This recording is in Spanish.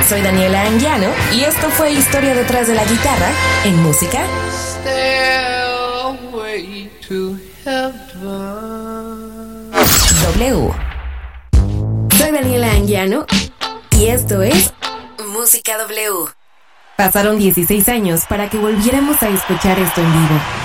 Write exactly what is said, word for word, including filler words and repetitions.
Soy Daniela Anguiano y esto fue Historia detrás de la guitarra en música Stairway to Heaven. W. Soy Daniela Anguiano y esto es Música W. Pasaron dieciséis años para que volviéramos a escuchar esto en vivo.